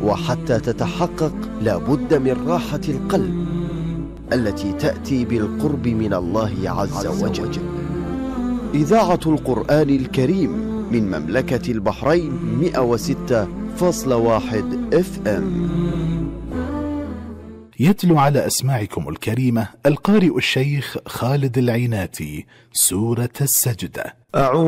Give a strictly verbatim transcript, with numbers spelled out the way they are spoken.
وحتى تتحقق لابد من راحة القلب التي تأتي بالقرب من الله عز وجل. إذاعة القرآن الكريم من مملكة البحرين مئة وستة فاصلة واحد اف ام. يتلو على أسماعكم الكريمة القارئ الشيخ خالد العيناتي سورة السجدة.